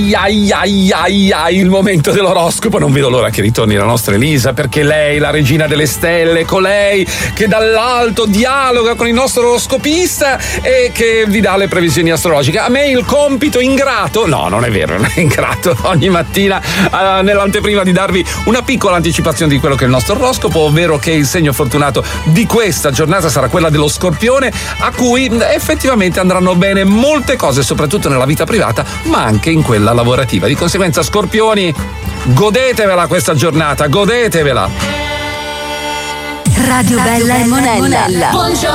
Il momento dell'oroscopo. Non vedo l'ora che ritorni la nostra Elisa, perché lei, la regina delle stelle, colei che dall'alto dialoga con il nostro oroscopista e che vi dà le previsioni astrologiche. A me il compito ingrato, no, non è vero, non è ingrato, ogni mattina nell'anteprima di darvi una piccola anticipazione di quello che è il nostro oroscopo, ovvero che il segno fortunato di questa giornata sarà quella dello Scorpione, a cui effettivamente andranno bene molte cose, soprattutto nella vita privata, ma anche in quella lavorativa. Di conseguenza, Scorpioni, godetevela questa giornata, godetevela. Radio Bella e Monella.